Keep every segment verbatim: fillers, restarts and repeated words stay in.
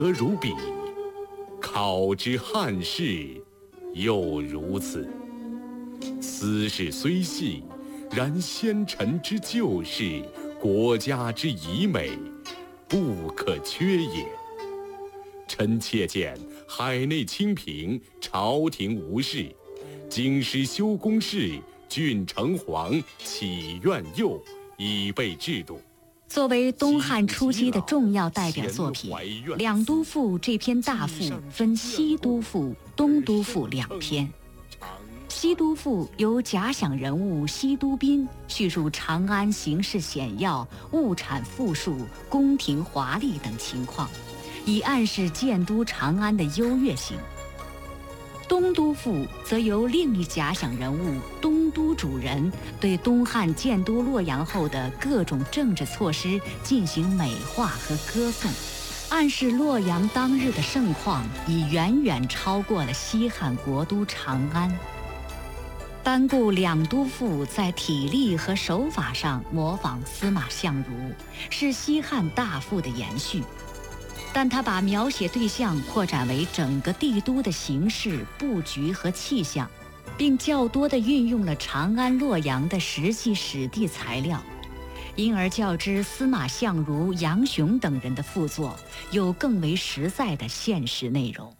则如彼，考之汉室，又如此。斯事虽细，然先臣之旧事，国家之遗美，不可缺也。臣妾见海内清平，朝廷无事，京师修宫事，郡城隍启苑囿，以备制度。 作为东汉初期的重要代表作品，《两都赋》这篇大赋分西都赋、东都赋两篇。西都赋由假想人物西都宾叙述长安形势险要、物产富庶、宫廷华丽等情况，以暗示建都长安的优越性。东都赋则由另一假想人物东都主人对东汉建都洛阳后的各种政治措施进行美化和歌颂，暗示洛阳当日的盛况已远远超过了西汉国都长安。班固《两都赋》在体力和手法上模仿司马相如，是西汉大赋的延续，但他把描写对象扩展为整个帝都的形势、布局和气象，并较多地运用了长安、洛阳的实际史地材料，因而较之司马相如、杨雄等人的赋作，有更为实在的现实内容。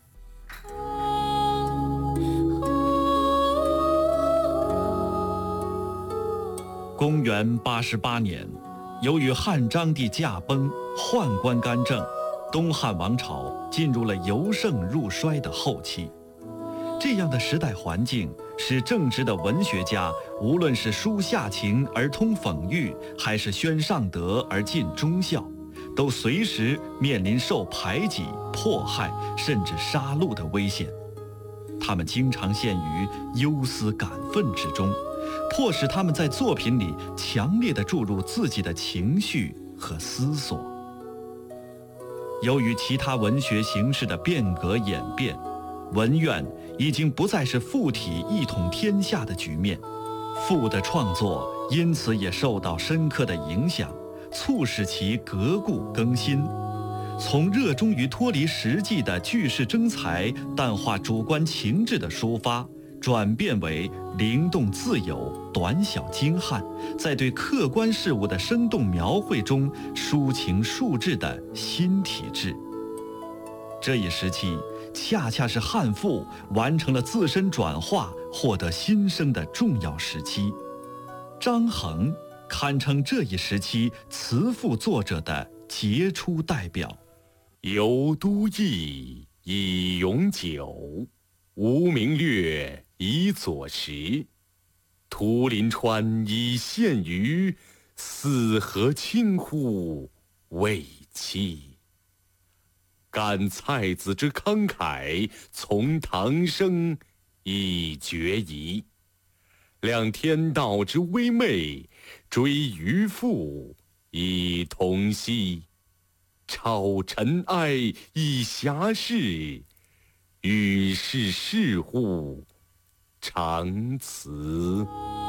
公元八十八年，由于汉章帝驾崩，宦官干政，东汉王朝进入了由盛入衰的后期。这样的时代环境使正直的文学家，无论是抒下情而通讽喻，还是宣上德而尽忠孝，都随时面临受排挤、迫害甚至杀戮的危险。他们经常陷于忧思感愤之中，迫使他们在作品里强烈地注入自己的情绪和思索。由于其他文学形式的变革演变，文苑已经不再是赋体一统天下的局面，赋的创作因此也受到深刻的影响，促使其革故更新，从热衷于脱离实际的句式征才、淡化主观情志的抒发，转变为灵动自由、短小精悍，在对客观事物的生动描绘中抒情述志的新体制。这一时期恰恰是汉赋完成了自身转化、获得新生的重要时期。张衡堪称这一时期词赋作者的杰出代表。 游都邑以咏酒，无名略以佐食。图临川以献鱼，四河清乎未期。感蔡子之慷慨，从唐生以决疑。量天道之微昧，追渔父以同息。超尘埃以遐事，与世事乎常辞。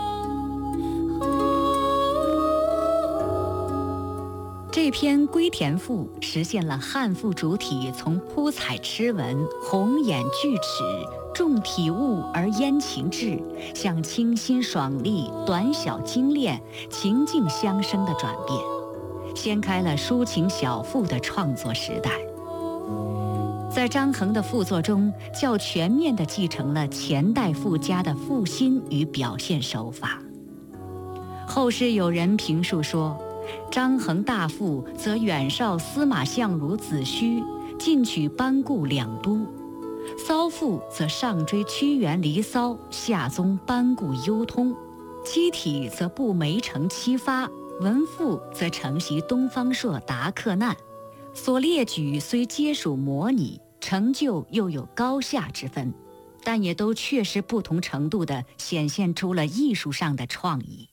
这篇《归田赋》实现了汉赋主体从铺彩诗文、宏演巨齿、重体物而焉情志，向清新爽利、短小精炼、情境相生的转变，掀开了抒情小赋的创作时代。在张衡的赋作中，较全面地继承了前代赋家的赋心与表现手法。后世有人评述说，张衡大赋则远绍司马相如子虚，近取班固两都；骚赋则上追屈原离骚，下宗班固幽通；机体则步梅城七发，文赋则承袭东方朔达克难。所列举虽皆属模拟，成就又有高下之分，但也都确实不同程度地显现出了艺术上的创意。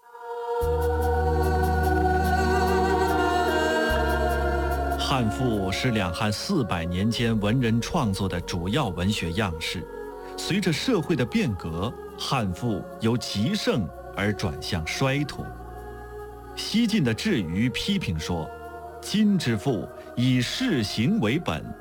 汉赋是两汉四百年间文人创作的主要文学样式。随着社会的变革，汉赋由极盛而转向衰土。西晋的智瑜批评说， 今之赋以事行为本，